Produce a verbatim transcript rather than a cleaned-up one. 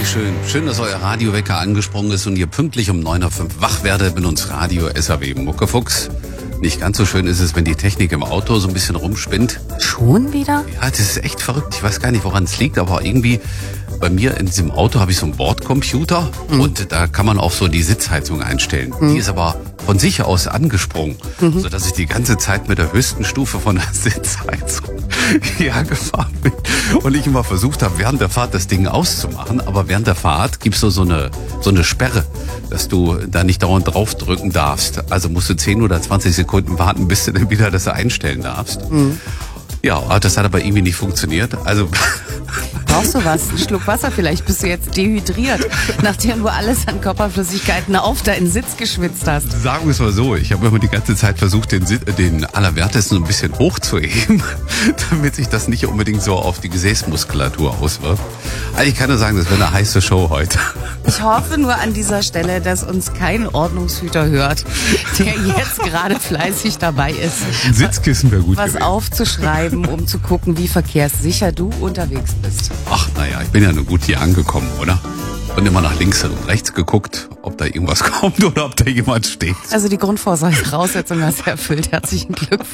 richtig schön. Schön, dass euer Radiowecker angesprungen ist und ihr pünktlich um neun Uhr fünf wach werdet mit uns Radio S A W Muckefuchs. Nicht ganz so schön ist es, wenn die Technik im Auto so ein bisschen rumspinnt. Schon wieder? Ja, das ist echt verrückt. Ich weiß gar nicht, woran es liegt, aber irgendwie bei mir in diesem Auto habe ich so einen Bordcomputer mhm. und da kann man auch so die Sitzheizung einstellen. Mhm. Die ist aber von sich aus angesprungen, mhm. sodass ich die ganze Zeit mit der höchsten Stufe von der Sitzheizung hierher gefahren bin und ich immer versucht habe, während der Fahrt das Ding auszumachen, aber während der Fahrt gibt's so, so eine so eine Sperre, dass du da nicht dauernd draufdrücken darfst. Also musst du zehn oder zwanzig Sekunden warten, bis du dann wieder das einstellen darfst. Mhm. Ja, das hat aber irgendwie nicht funktioniert. Also brauchst du was? Einen Schluck Wasser vielleicht? Bist du jetzt dehydriert, nachdem du alles an Körperflüssigkeiten auf deinen Sitz geschwitzt hast? Sagen wir es mal so, ich habe immer die ganze Zeit versucht, den, den Allerwertesten so ein bisschen hochzuheben, damit sich das nicht unbedingt so auf die Gesäßmuskulatur auswirkt. Also ich kann nur sagen, das wird eine heiße Show heute. Ich hoffe nur an dieser Stelle, dass uns kein Ordnungshüter hört, der jetzt gerade fleißig dabei ist, ein Sitzkissen wäre gut was gewesen. Aufzuschreiben, um zu gucken, wie verkehrssicher du unterwegs bist. Ach, naja, ich bin ja nur gut hier angekommen, oder? Und immer nach links und rechts geguckt, ob da irgendwas kommt oder ob da jemand steht. Also die Grundvoraussetzung hast du erfüllt. Herzlichen Glückwunsch.